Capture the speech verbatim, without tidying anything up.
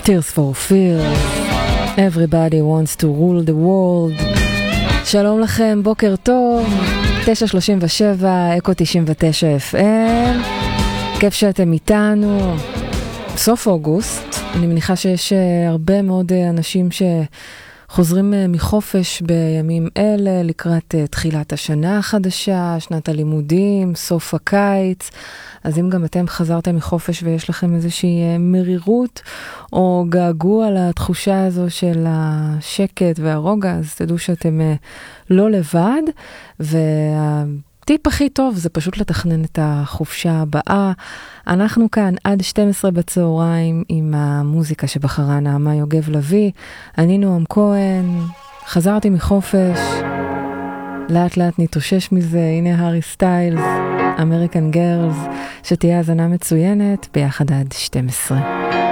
Tears for Fears, Everybody wants to rule the world. שלום לכם, בוקר טוב, תשע שלושים ושבע, אקו תשעים ותשע אף אם. כיף שאתם איתנו. סוף אוגוסט, אני מניחה שיש הרבה מאוד אנשים שחוזרים מחופש בימים אלה, לקראת תחילת השנה החדשה, שנת הלימודים, סוף הקיץ. אז אם גם אתם חזרתם מחופש ויש לכם איזושהי מרירות או געגוע לתחושה הזו של השקט והרוגע, אז תדעו שאתם לא לבד. והטיפ הכי טוב זה פשוט לתכנן את החופשה הבאה. אנחנו כאן עד שתים עשרה בצהריים עם המוזיקה שבחרה נעמה יוגב לוי. אני נועם כהן, חזרתי מחופש, לאט לאט נתאושש מזה. הנה הארי סטיילס, אמריקן גרלס, שתהיה האזנה מצוינת ביחד עד שתים עשרה.